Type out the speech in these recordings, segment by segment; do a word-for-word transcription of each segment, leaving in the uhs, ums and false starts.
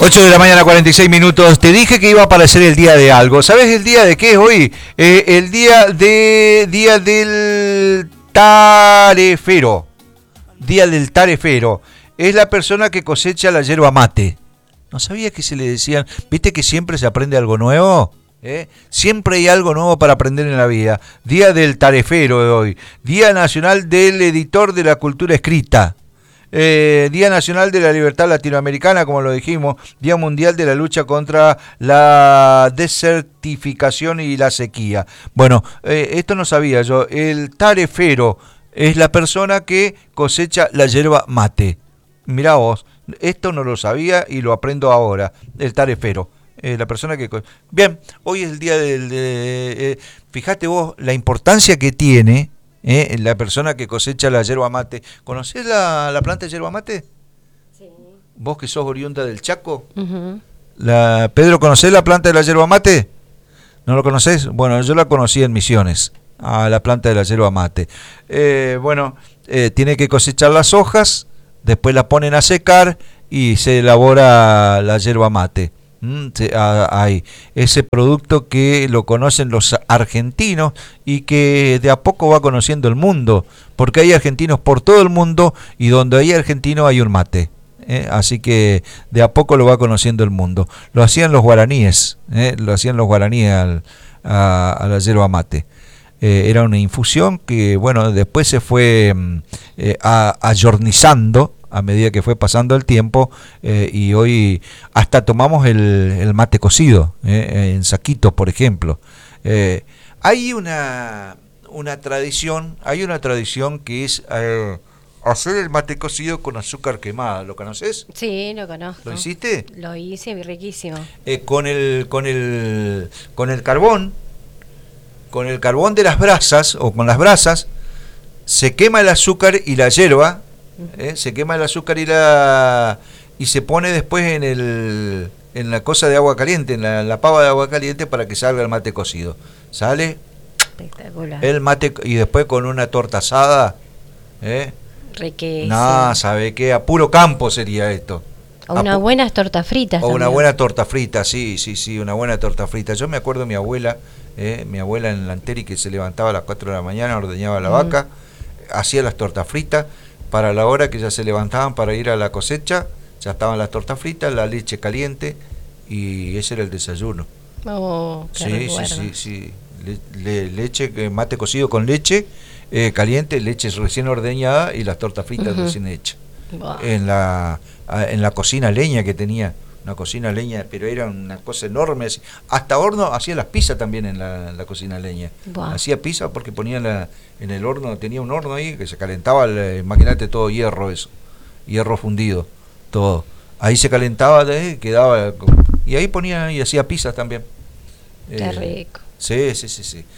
ocho de la mañana, cuarenta y seis minutos. Te dije que iba a aparecer el día de algo. ¿Sabes el día de qué es hoy? Eh, el día de día del tarefero. Día del tarefero. Es la persona que cosecha la yerba mate. ¿No sabía que se le decían? ¿Viste que siempre se aprende algo nuevo? ¿Eh? Siempre hay algo nuevo para aprender en la vida. Día del tarefero de hoy. Día nacional del editor de la cultura escrita. Eh, Día Nacional de la Libertad Latinoamericana, como lo dijimos, Día Mundial de la Lucha contra la Desertificación y la Sequía. Bueno, eh, esto no sabía yo, el tarefero es la persona que cosecha la yerba mate. Mirá vos, esto no lo sabía y lo aprendo ahora, el tarefero. Eh, la persona que... Bien, hoy es el día del... De, eh, fíjate vos la importancia que tiene... ¿Eh? La persona que cosecha la yerba mate. ¿Conocés la, la planta de yerba mate? Sí. ¿Vos que sos oriunda del Chaco? Uh-huh. La, Pedro, ¿conocés la planta de la yerba mate? ¿No lo conocés? Bueno, yo la conocí en Misiones, a la planta de la yerba mate. Eh, bueno, eh, tiene que cosechar las hojas, después la ponen a secar y se elabora la yerba mate. Hay ese producto que lo conocen los argentinos y que de a poco va conociendo el mundo, porque hay argentinos por todo el mundo y donde hay argentino hay un mate, ¿eh? Así que de a poco lo va conociendo el mundo. Lo hacían los guaraníes, ¿eh? lo hacían los guaraníes al, a, a la yerba mate. Eh, era una infusión que, bueno, después se fue eh, a, ayornizando a medida que fue pasando el tiempo, eh, y hoy hasta tomamos el, el mate cocido, eh, en saquitos, por ejemplo. Eh, hay una, una tradición, hay una tradición que es eh, hacer el mate cocido con azúcar quemada. ¿Lo conoces? Sí, lo conozco. ¿Lo hiciste? Lo hice, riquísimo. Eh, con el, con el, con el carbón, con el carbón de las brasas, o con las brasas, se quema el azúcar y la yerba. ¿Eh? Se quema el azúcar y la y se pone después en el en la cosa de agua caliente, en la, en la pava de agua caliente para que salga el mate cocido. Sale espectacular el mate, y después con una torta asada, ¿eh? Riquísimo. No, ¿sabe qué? A puro campo sería esto. O unas buenas tortas fritas. O también. Una buena torta frita, sí, sí, sí, una buena torta frita. Yo me acuerdo de mi abuela, ¿eh? mi abuela en Lanteri, que se levantaba a las cuatro de la mañana, ordeñaba la mm. vaca, hacía las tortas fritas. Para la hora que ya se levantaban para ir a la cosecha, ya estaban las tortas fritas, la leche caliente, y ese era el desayuno. Oh, qué sí, recuerdo. sí, sí, sí, le, le, leche, mate cocido con leche eh, caliente, leche recién ordeñada y las tortas fritas uh-huh. recién hechas. Wow. En la en la cocina leña que tenía, una cocina leña, pero era una cosa enorme, así. Hasta horno, hacía las pizzas también en la, en la cocina leña. Wow. Hacía pizza porque ponía la, en el horno, tenía un horno ahí que se calentaba, el, imagínate todo hierro eso, hierro fundido, todo. Ahí se calentaba, eh, quedaba, y ahí ponía y hacía pizzas también. Qué eh, rico. Sí, sí, sí, sí.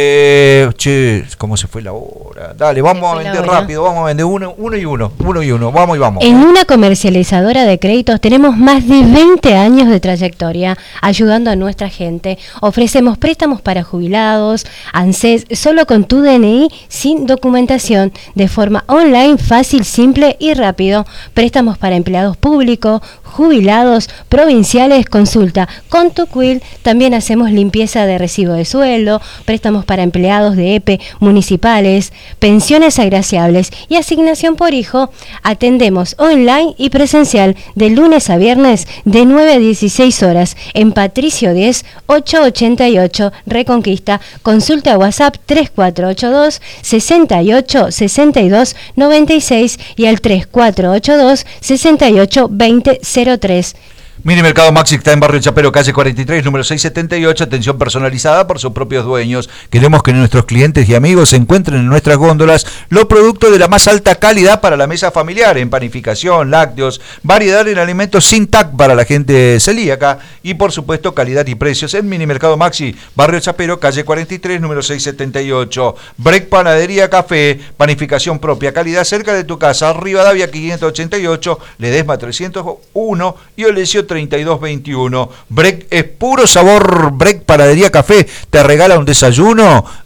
Eh, che, ¿cómo se fue la hora? Dale, vamos a vender rápido, vamos a vender uno, uno y uno, uno y uno, vamos y vamos. En una comercializadora de créditos tenemos más de veinte años de trayectoria ayudando a nuestra gente. Ofrecemos préstamos para jubilados, ANSES, solo con tu D N I, sin documentación, de forma online, fácil, simple y rápido. Préstamos para empleados públicos, jubilados, provinciales, consulta con tu Quill. También hacemos limpieza de recibo de sueldo, préstamos para empleados de E P E municipales, pensiones agraciables y asignación por hijo. Atendemos online y presencial de lunes a viernes de nueve a dieciséis horas en Patricio diez, ochocientos ochenta y ocho Reconquista. Consulta WhatsApp tres cuatro ocho dos, seis ocho, seis dos, nueve seis y al tres cuatro ocho dos, seis ocho, dos cero cero tres. Mini Mercado Maxi está en Barrio Chapero, calle cuarenta y tres, número seiscientos setenta y ocho, atención personalizada por sus propios dueños. Queremos que nuestros clientes y amigos encuentren en nuestras góndolas los productos de la más alta calidad para la mesa familiar, en panificación, lácteos, variedad en alimentos sin T A C para la gente celíaca y por supuesto calidad y precios en Mini Mercado Maxi, Barrio Chapero, calle cuarenta y tres, número seiscientos setenta y ocho. Break Panadería Café, panificación propia, calidad cerca de tu casa, Rivadavia quinientos ochenta y ocho, Ledesma trescientos uno y Olesio treinta y dos veintiuno. Break es puro sabor. Break Panadería Café te regala un desayuno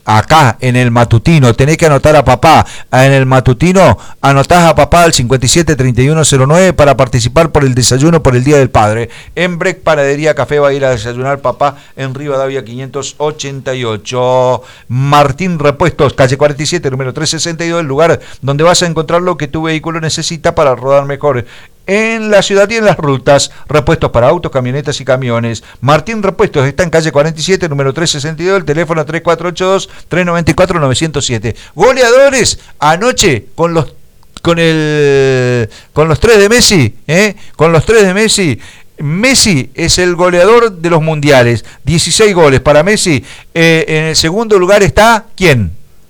acá en el matutino, tenés que anotar a papá. En el matutino anotás a papá al cincuenta y siete treinta y uno cero nueve para participar por el desayuno por el Día del Padre. En Break Panadería Café va a ir a desayunar papá en Rivadavia quinientos ochenta y ocho. Martín Repuestos, calle cuarenta y siete, número trescientos sesenta y dos, el lugar donde vas a encontrar lo que tu vehículo necesita para rodar mejor. En la ciudad y en las rutas, repuestos para autos, camionetas y camiones. Martín Repuestos está en calle cuarenta y siete, número trescientos sesenta y dos, el teléfono tres cuatro ocho dos, tres nueve cuatro, nueve cero siete. Goleadores, anoche con los con el con los tres de Messi, ¿eh? Con los tres de Messi. Messi es el goleador de los mundiales, dieciséis goles para Messi. Eh, en el segundo lugar está, ¿quién?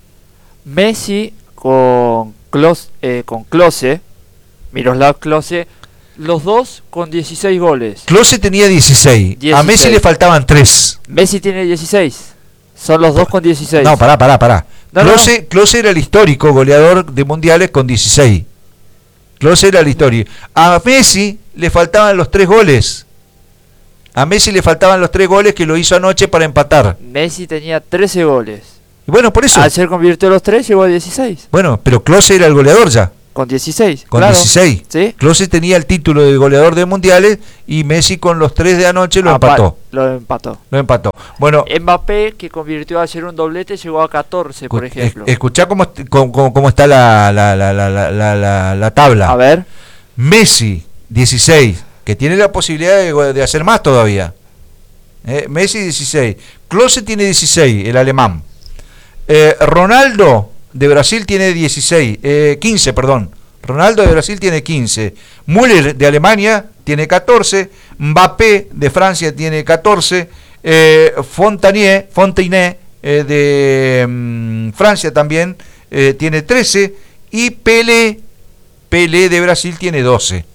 Messi con Klose, eh, con Klose, Miroslav Klose, los dos con dieciséis goles. Klose tenía dieciséis, dieciséis. A Messi le faltaban tres. Messi tiene dieciséis, son los dos con dieciséis. No, pará, pará, pará. No, Klose, no. Klose era el histórico goleador de mundiales con dieciséis. Klose era el histórico. A Messi le faltaban los tres goles. A Messi le faltaban los tres goles que lo hizo anoche para empatar. Messi tenía trece goles. Y bueno, por eso. Ayer convirtió los tres, llegó a dieciséis. Bueno, pero Klose era el goleador ya. Con dieciséis. Con claro. dieciséis. ¿Sí? Klose tenía el título de goleador de mundiales y Messi con los tres de anoche lo Ah, empató. Lo empató. Lo empató. Bueno, Mbappé, que convirtió ayer un doblete, llegó a catorce, por ejemplo. Escuchá cómo, cómo, cómo está la, la, la, la, la, la, la tabla. A ver. Messi, dieciséis, que tiene la posibilidad de, de hacer más todavía. Eh, Messi, dieciséis. Klose tiene dieciséis, el alemán. Eh, Ronaldo de Brasil tiene dieciséis, eh, quince, perdón. Ronaldo de Brasil tiene quince. Müller de Alemania tiene catorce. Mbappé de Francia tiene catorce. Eh, Fontanier, Fontaine eh, de mm, Francia también eh, tiene trece. Y Pelé, Pelé de Brasil tiene doce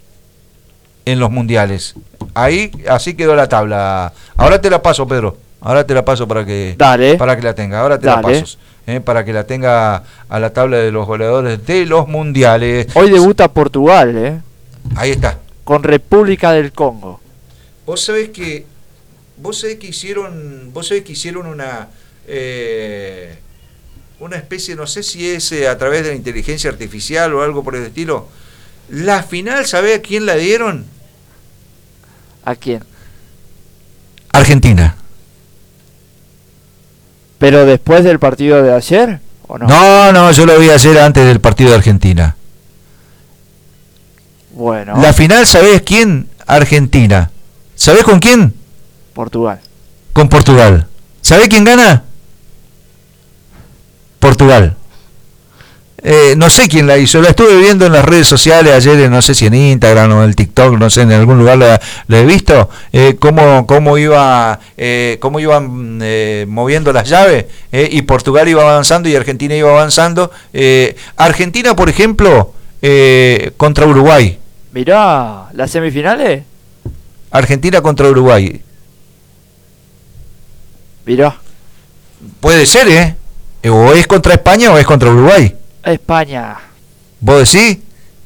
en los mundiales. Ahí, así quedó la tabla. Ahora te la paso, Pedro. Ahora te la paso para que, Dale. para que la tenga. Ahora te Dale. la paso. Eh, para que la tenga a la tabla de los goleadores de los mundiales. Hoy debuta Portugal, ¿eh? Ahí está. Con República del Congo. Vos sabés que vos sabés que hicieron vos sabés que hicieron una eh, una especie, no sé si es eh, a través de la inteligencia artificial o algo por el estilo. La final, ¿sabés a quién la dieron? ¿A quién? Argentina. ¿Pero después del partido de ayer o no? No, no, yo lo vi ayer antes del partido de Argentina. Bueno. La final, ¿sabés quién? Argentina. ¿Sabés con quién? Portugal. Con Portugal. ¿Sabés quién gana? Portugal. Eh, no sé quién la hizo, la estuve viendo en las redes sociales ayer, no sé si en Instagram o en el TikTok, no sé, en algún lugar la, la he visto, eh, cómo, cómo, iba, eh, cómo iban eh, moviendo las llaves, eh, y Portugal iba avanzando y Argentina iba avanzando. Eh, Argentina, por ejemplo, eh, contra Uruguay. Mirá, ¿las semifinales? Argentina contra Uruguay. Mirá. Puede ser, ¿eh? O es contra España o es contra Uruguay. España. ¿Vos decís?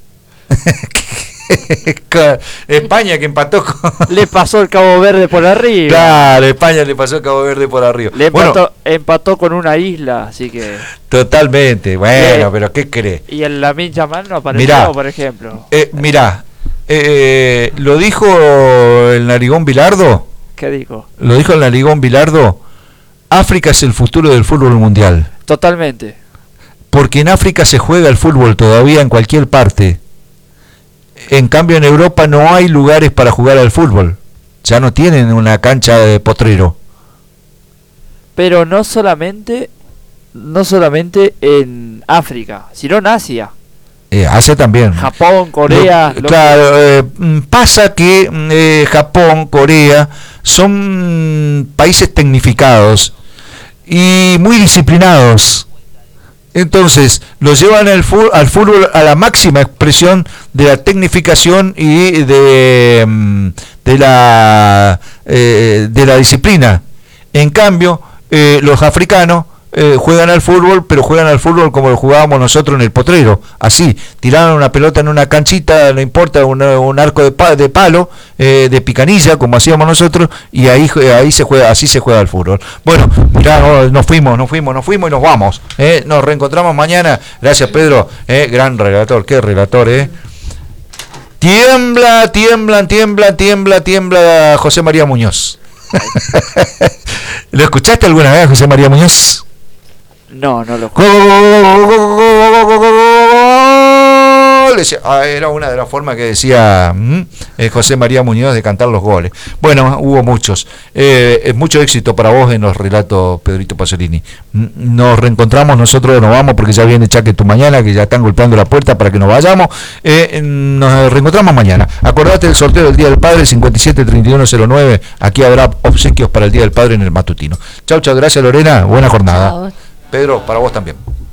España que empató con... Le pasó el Cabo Verde por arriba. Claro, España le pasó el Cabo Verde por arriba. Le bueno, empató, empató con una isla, así que... Totalmente, bueno, Eh, pero ¿qué crees? Y el Lamine Yamal no apareció, Mirá, por ejemplo. Eh, mirá, eh, lo dijo el Narigón Bilardo, ¿Qué dijo? lo dijo el Narigón Bilardo, África es el futuro del fútbol mundial. Totalmente. Porque en África se juega el fútbol todavía en cualquier parte. En cambio en Europa no hay lugares para jugar al fútbol. Ya no tienen una cancha de potrero. Pero no solamente, no solamente en África, sino en Asia. Eh, Asia también. Japón, Corea. Lo, lo claro, eh, pasa que eh, Japón, Corea son países tecnificados y muy disciplinados. Entonces, los llevan al, fu- al fútbol a la máxima expresión de la tecnificación y de, mm, de, la, eh, de la disciplina. En cambio, eh, los africanos eh, juegan al fútbol, pero juegan al fútbol como lo jugábamos nosotros en el potrero, así, tiraban una pelota en una canchita, no importa, una, un arco de, pa, de palo, eh, de picanilla, como hacíamos nosotros, y ahí ahí se juega, así se juega el fútbol. Bueno, mirá, no, nos fuimos, nos fuimos, nos fuimos y nos vamos, eh, nos reencontramos mañana. Gracias, Pedro, eh, gran relator, qué relator, eh. Tiembla, tiembla, tiembla, tiembla, tiembla José María Muñoz. ¿Lo escuchaste alguna vez, José María Muñoz? No, no lo ah, era una de las formas que decía ¿m? Eh, José María Muñoz de cantar los goles. Bueno, hubo muchos. Eh, mucho éxito para vos en los relatos, Pedrito Pasolini. Nos reencontramos, nosotros nos vamos porque ya viene Chaque tu mañana, que ya están golpeando la puerta para que nos vayamos. Eh, nos reencontramos mañana. Acordate del sorteo del Día del Padre, cincuenta y siete treinta y uno cero nueve. Aquí habrá obsequios para el Día del Padre en el matutino. Chau, chau, gracias Lorena, buena jornada. Chau. Pedro, para vos también.